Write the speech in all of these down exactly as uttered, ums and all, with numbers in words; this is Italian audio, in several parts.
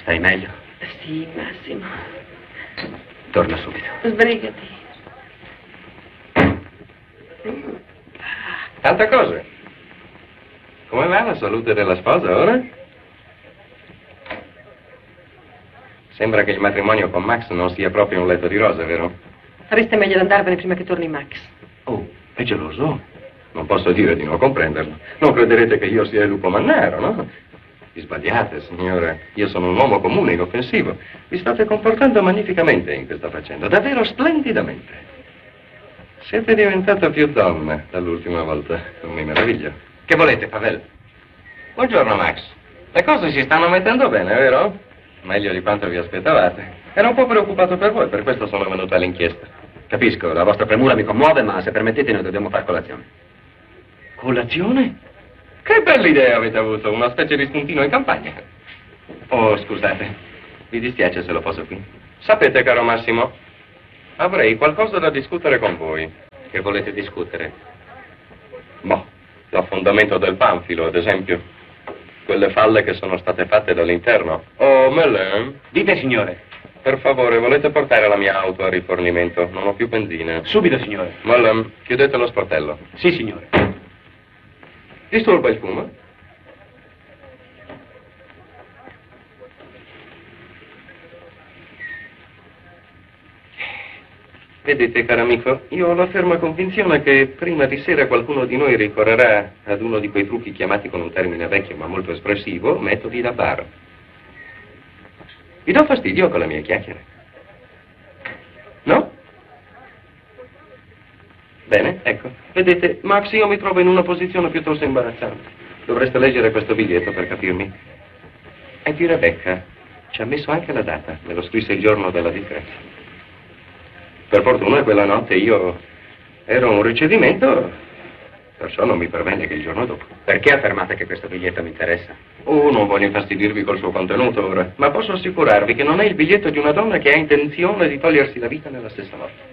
Stai meglio? Sì, Massimo. Torna subito. Sbrigati. Tante cose. Come va la salute della sposa ora? Sembra che il matrimonio con Max non sia proprio un letto di rose, vero? Fareste meglio ad andarvene prima che torni Max. Oh, è geloso? Non posso dire di non comprenderlo. Non crederete che io sia il lupo mannaro, no? Vi sbagliate, signore. Io sono un uomo comune, inoffensivo. Vi state comportando magnificamente in questa faccenda, davvero splendidamente. Siete diventata più donna dall'ultima volta. Non mi meraviglio. Che volete, Pavel? Buongiorno, Max. Le cose si stanno mettendo bene, vero? Meglio di quanto vi aspettavate. Ero un po' preoccupato per voi, per questo sono venuto all'inchiesta. Capisco, la vostra premura mi commuove, ma se permettete noi dobbiamo fare colazione. Colazione? Che bella idea avete avuto, una specie di spuntino in campagna. Oh, scusate, vi dispiace se lo posso qui? Sapete, caro Massimo, avrei qualcosa da discutere con voi. Che volete discutere? Boh, l'affondamento del Panfilo, ad esempio. Quelle falle che sono state fatte dall'interno. Oh, Melin. Dite, signore. Per favore, volete portare la mia auto a rifornimento? Non ho più benzina. Subito, signore. Melin, chiudete lo sportello. Sì, signore. Disturba il fumo? Vedete, caro amico, io ho la ferma convinzione che prima di sera qualcuno di noi ricorrerà ad uno di quei trucchi chiamati con un termine vecchio ma molto espressivo, metodi da bar. Vi do fastidio con le mie chiacchiere? No? Bene, ecco. Vedete, Max, io mi trovo in una posizione piuttosto imbarazzante. Dovreste leggere questo biglietto per capirmi. È di Rebecca. Ci ha messo anche la data. Me lo scrisse il giorno della disgrazia. Per fortuna quella notte io ero a un ricevimento, perciò non mi pervenne che il giorno dopo. Perché affermate che questo biglietto mi interessa? Oh, non voglio infastidirvi col suo contenuto ora, ma posso assicurarvi che non è il biglietto di una donna che ha intenzione di togliersi la vita nella stessa notte.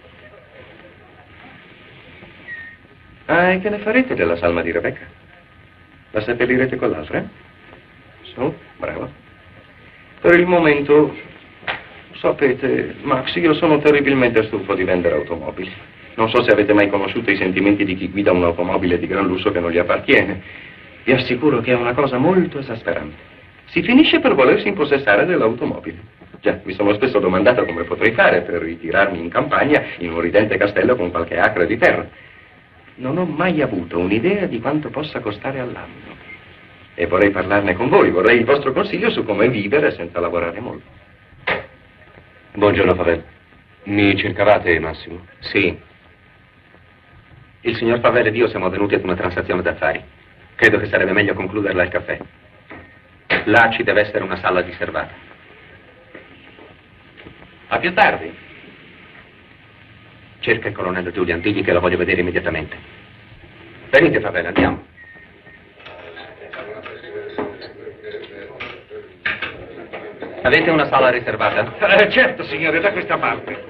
Ah, e che ne farete della salma di Rebecca? La seppellirete con l'altra? Su, bravo. Per il momento, sapete, Max, io sono terribilmente stufo di vendere automobili. Non so se avete mai conosciuto i sentimenti di chi guida un'automobile di gran lusso che non gli appartiene. Vi assicuro che è una cosa molto esasperante. Si finisce per volersi impossessare dell'automobile. Già, mi sono spesso domandata come potrei fare per ritirarmi in campagna in un ridente castello con qualche acre di terra. Non ho mai avuto un'idea di quanto possa costare all'anno. E vorrei parlarne con voi, vorrei il vostro consiglio su come vivere senza lavorare molto. Buongiorno, Pavel. Mi cercavate, Massimo? Sì. Il signor Pavel ed io siamo venuti ad una transazione d'affari. Credo che sarebbe meglio concluderla al caffè. Là ci deve essere una sala riservata. A più tardi. Cerca il colonnello Julian, digli che lo voglio vedere immediatamente. Venite, Pavel, andiamo. Avete una sala riservata? Eh, certo, signore, da questa parte.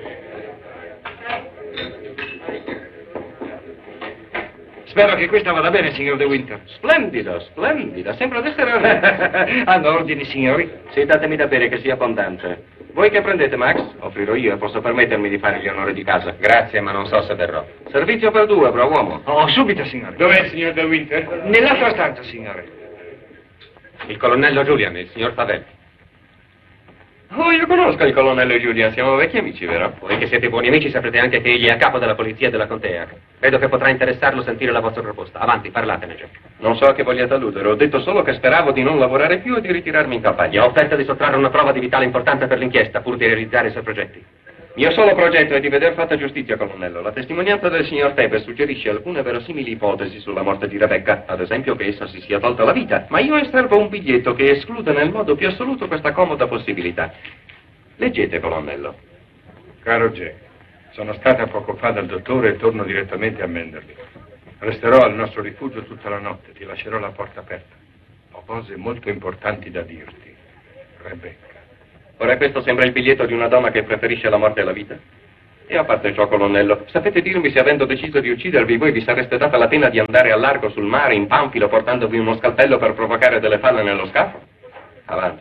Spero che questa vada bene, signor De Winter. Splendida, splendida. Sembra di essere... Hanno ordini, signori? Sì, datemi da bere che sia abbondante. Voi che prendete, Max? Offrirò io e posso permettermi di fare gli onori di casa. Grazie, ma non so se verrò. Servizio per due, bravo uomo. Oh, subito, signore. Dov'è il signor De Winter? Nell'altra stanza, signore. Il colonnello Julian, il signor Pavel. Oh, io conosco il colonnello Julian, siamo vecchi amici, vero? Voi che siete buoni amici saprete anche che egli è a capo della polizia della contea. Credo che potrà interessarlo sentire la vostra proposta. Avanti, parlatene, Jack. Non so a che vogliate alludere, ho detto solo che speravo di non lavorare più e di ritirarmi in Gli campagna. ho offerto di sottrarre una prova di vitale importante per l'inchiesta, pur di realizzare i suoi progetti. Mio solo progetto è di veder fatta giustizia, colonnello. La testimonianza del signor Tepes suggerisce alcune verosimili ipotesi sulla morte di Rebecca, ad esempio che essa si sia tolta la vita, ma io osservo un biglietto che esclude nel modo più assoluto questa comoda possibilità. Leggete, colonnello. Caro Jack, sono stata poco fa dal dottore e torno direttamente a Manderley. Resterò al nostro rifugio tutta la notte, ti lascerò la porta aperta. Ho cose molto importanti da dirti, Rebecca. Ora questo sembra il biglietto di una donna che preferisce la morte alla vita? E a parte ciò, colonnello, sapete dirmi se avendo deciso di uccidervi voi vi sareste data la pena di andare a largo sul mare in Panfilo portandovi uno scalpello per provocare delle falle nello scafo? Avanti.